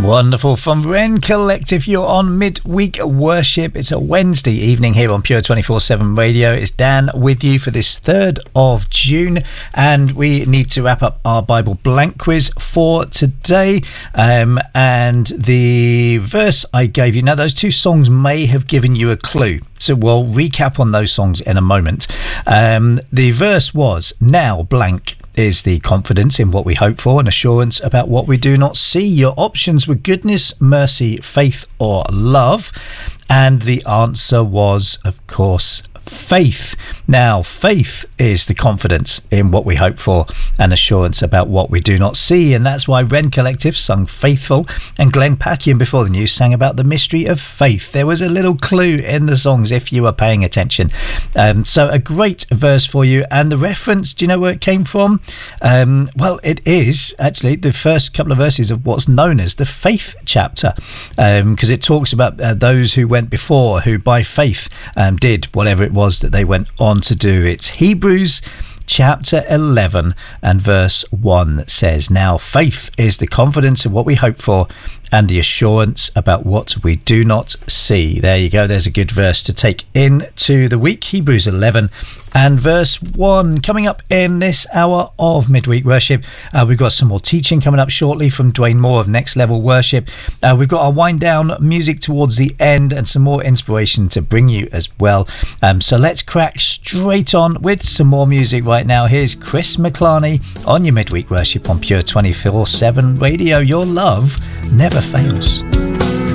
Wonderful. From Wren Collective, you're on Midweek Worship. It's a Wednesday evening here on Pure 24/7 Radio. It's Dan with you for this 3rd of June, and we need to wrap up our Bible blank quiz for today. And the verse I gave you, now those two songs may have given you a clue, so we'll recap on those songs in a moment. The verse was, now blank is the confidence in what we hope for and assurance about what we do not see. Your options were goodness, mercy, faith, or love. And the answer was, of course, faith. Now, faith is the confidence in what we hope for and assurance about what we do not see. And that's why Wren Collective sung Faithful, and Glenn Packiam before the news sang about the mystery of faith. There was a little clue in the songs if you were paying attention. So a great verse for you. And the reference, do you know where it came from? Well, it is actually the first couple of verses of what's known as the faith chapter, because it talks about those who went before, who by faith did whatever it was that they went on to do. It's Hebrews chapter 11 and verse 1 that says, now faith is the confidence of what we hope for and the assurance about what we do not see. There you go. There's a good verse to take into the week. Hebrews 11 and verse 1. Coming up in this hour of Midweek Worship, we've got some more teaching coming up shortly from Dwayne Moore of Next Level Worship. We've got our wind down music towards the end and some more inspiration to bring you as well. So let's crack straight on with some more music right now. Here's Chris McClarney on your Midweek Worship on Pure 24/7 Radio. Your love never fails.